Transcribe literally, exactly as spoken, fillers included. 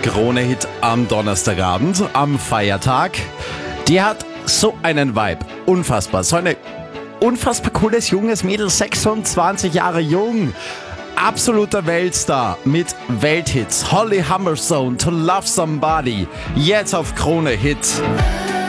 Krone-Hit am Donnerstagabend, am Feiertag. Die hat so einen Vibe. Unfassbar. So eine unfassbar cooles, junges Mädel, sechsundzwanzig Jahre jung. Absoluter Weltstar mit Welthits. Holly Humberstone, To Love Somebody. Jetzt auf Krone-Hit.